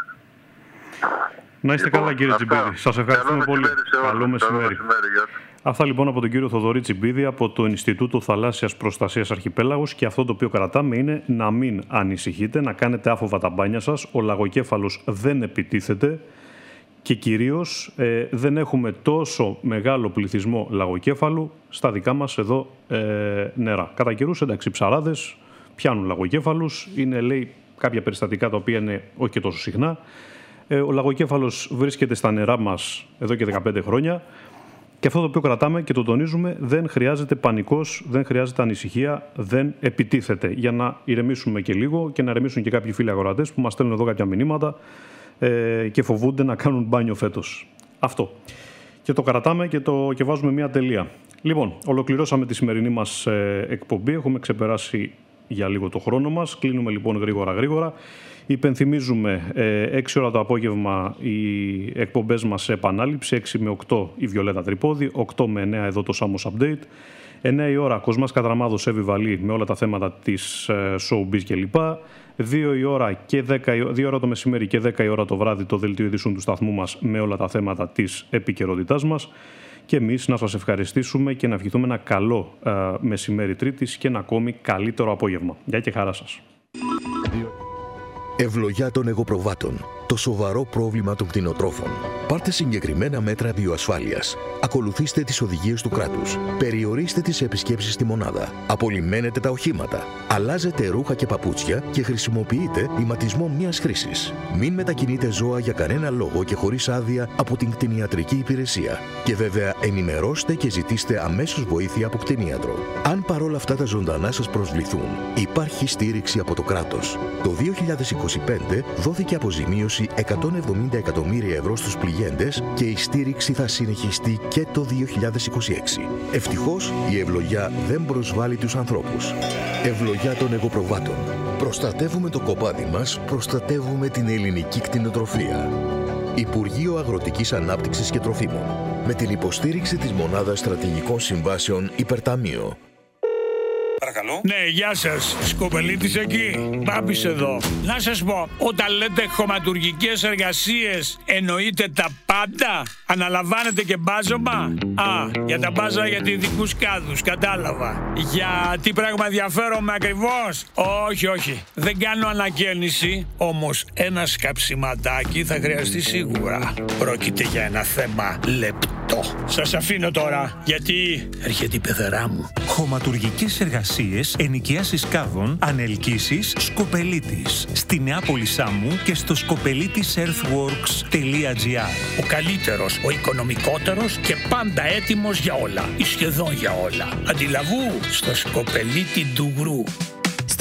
Speaker 2: Να είστε καλά, κύριε Τσιμπίδη. Σας ευχαριστούμε πολύ. Καλό μεσημέρι. Αυτά λοιπόν από τον κύριο Θοδωρή Τσιμπίδη από το Ινστιτούτο Θαλάσσιας Προστασίας Αρχιπέλαγος, και αυτό το οποίο κρατάμε είναι να μην ανησυχείτε, να κάνετε άφοβα τα μπάνια σας. Ο λαγοκέφαλος δεν επιτίθεται και κυρίως δεν έχουμε τόσο μεγάλο πληθυσμό λαγοκέφαλου στα δικά μας εδώ νερά. Κατά καιρούς, εντάξει, οι ψαράδες πιάνουν λαγοκέφαλους, είναι λέει κάποια περιστατικά τα οποία είναι όχι και τόσο συχνά. Ο λαγοκέφαλος βρίσκεται στα νερά μας εδώ και 15 χρόνια. Και αυτό το οποίο κρατάμε και το τονίζουμε, δεν χρειάζεται πανικός, δεν χρειάζεται ανησυχία, δεν επιτίθεται. Για να ηρεμήσουμε και λίγο και να ηρεμήσουν και κάποιοι φίλοι αγορατές που μας στέλνουν εδώ κάποια μηνύματα και φοβούνται να κάνουν μπάνιο φέτος. Αυτό. Και το κρατάμε και βάζουμε μια τελεία. Λοιπόν, ολοκληρώσαμε τη σημερινή μας εκπομπή. Έχουμε ξεπεράσει για λίγο το χρόνο μας. Κλείνουμε λοιπόν γρήγορα. Υπενθυμίζουμε 6 ώρα το απόγευμα οι εκπομπές μας σε επανάληψη, 6 με 8 η Βιολέτα Τρυπόδη, 8 με 9 εδώ το Samos Update, 9 η ώρα Κοσμάς Κατραμάδος, Εύη Βαλή με όλα τα θέματα της showbiz κλπ. 2 η ώρα και 2 ώρα το μεσημέρι και 10 η ώρα το βράδυ το δελτίο ειδήσεων του σταθμού μας με όλα τα θέματα της επικαιρότητάς μας. Και εμείς να σας ευχαριστήσουμε και να ευχηθούμε ένα καλό μεσημέρι Τρίτης και ένα ακόμη καλύτερο απόγευμα. Γεια και χαρά σας.
Speaker 18: Ευλογιά των εγωπροβάτων. Το σοβαρό πρόβλημα των κτηνοτρόφων. Πάρτε συγκεκριμένα μέτρα βιοασφάλειας. Ακολουθήστε τις οδηγίες του κράτους. Περιορίστε τις επισκέψεις στη μονάδα. Απολυμμένετε τα οχήματα. Αλλάζετε ρούχα και παπούτσια και χρησιμοποιείτε ηματισμό μιας χρήσης. Μην μετακινείτε ζώα για κανένα λόγο και χωρίς άδεια από την κτηνιατρική υπηρεσία. Και βέβαια ενημερώστε και ζητήστε αμέσως βοήθεια από κτηνίατρο. Αν παρόλα αυτά τα ζωντανά σας προσβληθούν, υπάρχει στήριξη από το κράτος. Το 2025 δόθηκε αποζημίωση 170 εκατομμύρια ευρώ στους πληγέντες και η στήριξη θα συνεχιστεί και το 2026. Ευτυχώς η ευλογιά δεν προσβάλλει τους ανθρώπους. Ευλογιά των εγωπροβάτων. Προστατεύουμε το κοπάδι μας, προστατεύουμε την ελληνική κτηνοτροφία. Υπουργείο Αγροτικής Ανάπτυξης και Τροφίμων. Με την υποστήριξη της Μονάδας Στρατηγικών Συμβάσεων Υπερταμείο.
Speaker 19: Παρακαλώ. Ναι, γεια σας. Σκοπελίτης εκεί. Μπάμπης εδώ. Να σας πω, όταν λέτε χωματουργικές εργασίες, εννοείτε τα πάντα? Αναλαμβάνετε και μπάζωμα? Για τα μπάζα για ειδικούς κάδους, κατάλαβα. Για τι πράγμα ενδιαφέρομαι ακριβώς? Όχι. Δεν κάνω ανακαίνιση, όμως ένα σκαψιματάκι θα χρειαστεί σίγουρα. Πρόκειται για ένα θέμα λεπτό. Σας αφήνω τώρα, γιατί έρχεται η πεθερά μου.
Speaker 20: Χωματουργικές εργασίες, ενοικιάσεις κάδων, ανελκύσεις, Σκοπελίτης. Στη Νεάπολη Σάμου και στο skopelitisEarthworks.gr.
Speaker 19: Ο καλύτερος, ο οικονομικότερος και πάντα έτοιμος για όλα. Ή σχεδόν για όλα. Αντιλαβού στο Σκοπελίτη Ντουγρού.
Speaker 16: Στο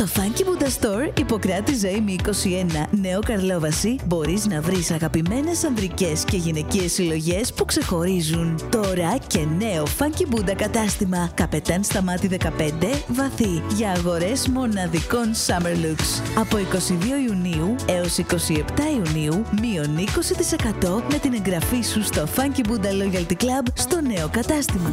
Speaker 16: Στο Funky Buddha Store, Ιπποκράτη Ζωήμη 21, Νέο Καρλόβαση, μπορείς να βρεις αγαπημένες ανδρικές και γυναικείες συλλογές που ξεχωρίζουν. Τώρα και νέο Funky Buddha κατάστημα, Καπετάν Σταμάτη 15, Βαθύ, για αγορές μοναδικών Summer Looks. Από 22 Ιουνίου έως 27 Ιουνίου, μείον 20% με την εγγραφή σου στο Funky Buddha Loyalty Club στο νέο κατάστημα.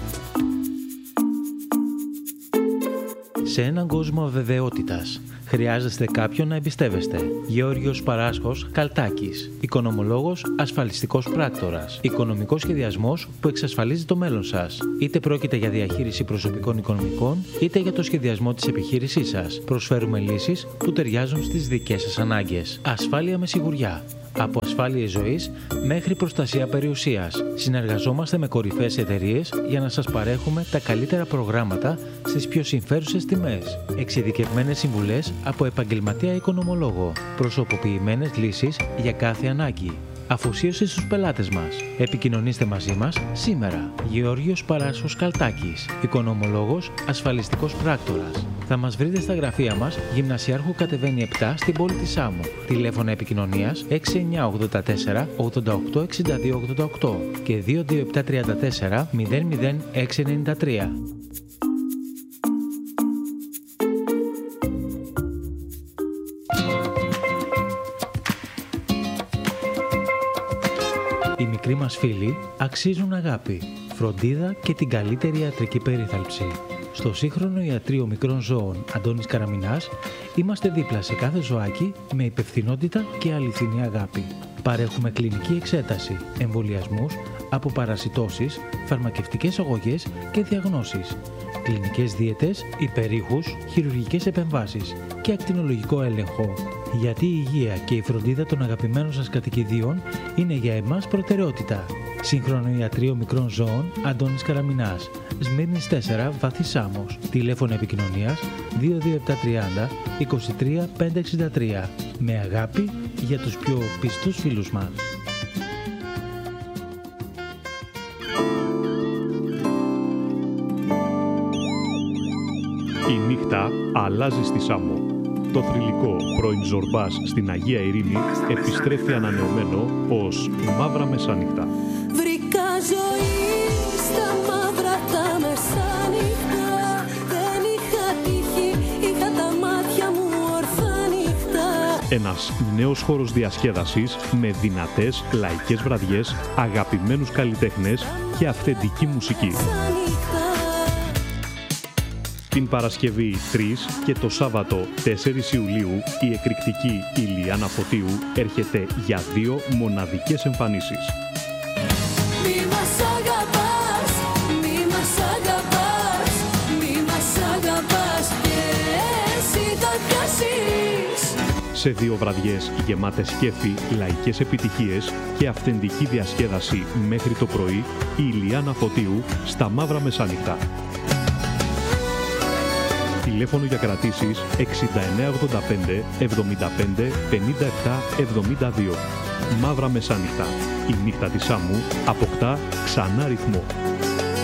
Speaker 3: Σε έναν κόσμο αβεβαιότητας, χρειάζεστε κάποιον να εμπιστεύεστε. Γεώργιος Παράσχος Καλτάκης. Οικονομολόγος, ασφαλιστικός πράκτορας. Οικονομικός σχεδιασμός που εξασφαλίζει το μέλλον σας. Είτε πρόκειται για διαχείριση προσωπικών οικονομικών, είτε για το σχεδιασμό της επιχείρησής σας. Προσφέρουμε λύσεις που ταιριάζουν στις δικές σας ανάγκες. Ασφάλεια με σιγουριά. Από ασφάλειες ζωής μέχρι προστασία περιουσίας. Συνεργαζόμαστε με κορυφαίες εταιρείες για να σας παρέχουμε τα καλύτερα προγράμματα στις πιο συμφέρουσες τιμές. Εξειδικευμένες συμβουλές από επαγγελματία οικονομολόγο. Προσωποποιημένες λύσεις για κάθε ανάγκη. Αφοσίωση στους πελάτες μας. Επικοινωνήστε μαζί μας σήμερα. Γεώργιος Παράσχος Καλτάκης. Οικονομολόγος, ασφαλιστικός πράκτορας. Θα μας βρείτε στα γραφεία μας, Γυμνασιάρχου κατεβαίνει 7 στην πόλη της Σάμου. Τηλέφωνα επικοινωνίας 6984 88 62 88 και 22734 00693. Οι μικροί μας φίλοι αξίζουν αγάπη, φροντίδα και την καλύτερη ιατρική περίθαλψη. Στο σύγχρονο ιατρείο μικρών ζώων Αντώνης Καραμινάς είμαστε δίπλα σε κάθε ζωάκι με υπευθυνότητα και αληθινή αγάπη. Παρέχουμε κλινική εξέταση, εμβολιασμούς, αποπαρασιτώσεις, φαρμακευτικές αγωγές και διαγνώσεις, κλινικές δίαιτες, υπερήχους, χειρουργικές επεμβάσεις και ακτινολογικό έλεγχο. Γιατί η υγεία και η φροντίδα των αγαπημένων σας κατοικιδίων είναι για εμάς προτεραιότητα. Σύγχρονο ιατρείο μικρών ζώων Αντώνης Καραμινάς, Σμύρνης 4, Βαθύ Σάμος. Τηλέφωνο επικοινωνίας 22730 23 563. Με αγάπη για τους πιο πιστούς φίλους μας.
Speaker 2: Η νύχτα αλλάζει στη Σάμο. Το θρυλικό πρώην Ζορμπάς στην Αγία Ειρήνη επιστρέφει ανανεωμένο ως Μαύρα Μεσάνυχτα.
Speaker 21: Βρήκα ζωή στα μαύρα τα μεσάνυχτα. Δεν είχα τύχη, είχα τα μάτια μου ορθά νύχτα.
Speaker 2: Ένας νέος χώρος διασκέδασης με δυνατές λαϊκές βραδιές, αγαπημένους καλλιτέχνες και αυθεντική μουσική. Την Παρασκευή 3 και το Σάββατο 4 Ιουλίου η εκρηκτική Ηλιάνα Φωτίου έρχεται για 2 μοναδικές εμφανίσεις.
Speaker 21: Μη μας αγαπάς, μη μας αγαπάς, μη μας αγαπάς και εσύ θα πιάσεις.
Speaker 2: Σε 2 βραδιές γεμάτες κέφι, λαϊκές επιτυχίες και αυθεντική διασκέδαση μέχρι το πρωί η Ηλιάνα Φωτίου στα Μαύρα Μεσάνυχτα. Τηλέφωνο για κρατήσεις 6985 75 57 72. Μαύρα Μεσάνυχτα. Η νύχτα της Σάμου αποκτά ξανά ρυθμό.